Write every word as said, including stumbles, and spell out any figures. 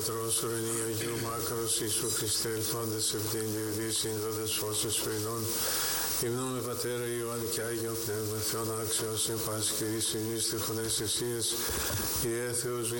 Πατρός ουρανίου Αγίου Μάκαρος Ιησού Χριστέ, ελθόντες ευθύν διουδείς σύνδοδες φώσος φρυνών, υμνούμε Πατέρα Ιωάννη και Άγιον Πνεύμα, Θεόν άξιος εν πάση και εις ημείς τριφωνές εσίες, Ιε Θεός